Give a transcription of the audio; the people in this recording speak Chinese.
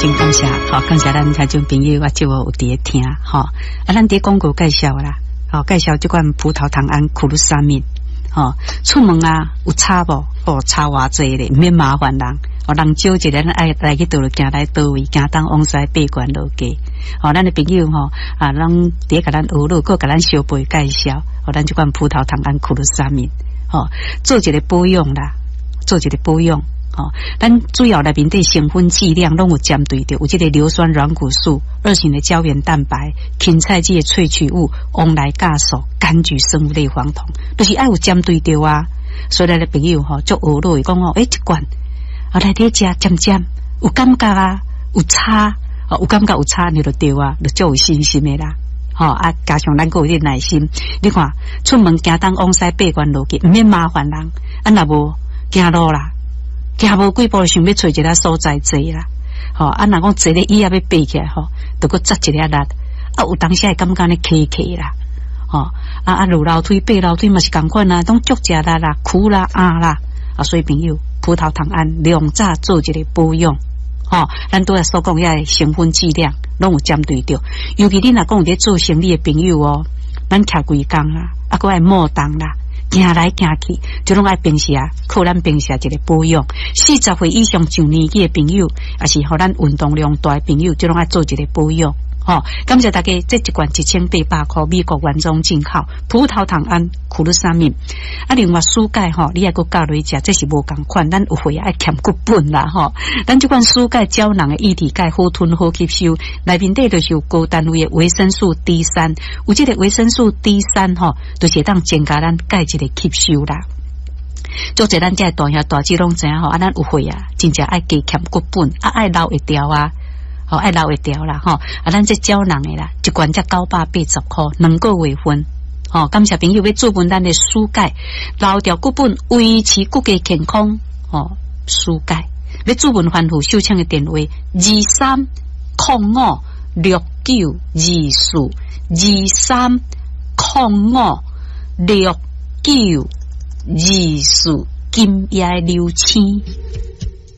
真感谢，好，感谢咱听众朋友啊，就有伫咧听，吼，啊，咱伫广告介绍啦，好，介绍这款葡萄糖胺苦鲁沙敏，吼，出门啊有差无？哦，差偌济咧，免麻烦人，哦，人少一个，咱爱来去倒落行来倒位，行东往西八关路街，哦，咱的朋友吼啊，拢伫甲咱学路，佮甲咱小辈介绍，哦，咱这款葡萄糖胺苦鲁沙敏，哦，做一个保养啦，做一个保养。哦，咱主要内面对成分剂量拢有针对着，有这个硫酸软骨素、2型的胶原蛋白、芹菜剂的萃取物、翁来酵素、柑橘生物类黄酮，都是爱有针对着啊。所以咱的朋友吼，做学路讲哦，一罐啊来底食渐渐有感觉啊，有差哦，有感觉有差，你就对啊，就足有信心的啦。吼啊，加上咱个有点耐心，你看出门行东往西八关路去，唔免麻烦人，啊若无行路啦。行无几步，想要找一个所在坐啦，吼啊！若讲坐咧椅仔要爬起来，吼，就搁扎一个力，啊，有当时会感觉咧起起啦，吼啊！落楼梯、爬楼梯嘛是共款啊，拢足食力啦、苦啦、啦，啊！所以朋友，葡萄糖胺两早做一个保养，吼，咱拄仔所讲遐成分剂量拢有针对着，尤其你若讲有咧做生意的朋友哦，咱徛规工啦，啊，搁爱莫动啦。行来行去，就拢爱平时啊，靠咱平时一个保养。40岁以上上年纪的朋友，也是互咱运动量大的朋友，就拢爱做一个保养。吼、哦，感谢大家，这一罐1800块，美国原装进口葡萄糖胺苦鲁沙敏。啊，另外蔬钙吼，你还搁加落去食，这是无共款。咱有会爱欠骨本啦吼。咱这款蔬钙胶囊的液体钙好吞好吸收，内面底就是有高单位的维生素 D3，有这个维生素 D3吼，就是当增加咱钙质的吸收啦。做者咱这大兄大姐拢知影吼，啊，咱有会啊，真正爱加欠骨本，啊，爱留会掉啊。好，爱留会掉啦，吼！啊，咱这胶囊的啦，一罐才980块，2个月份。吼，感谢朋友要注文咱的蔬钙，留掉骨本，维持骨骼健康。吼，蔬钙要注文番户收抢的电话23056924，23056924，金叶刘青。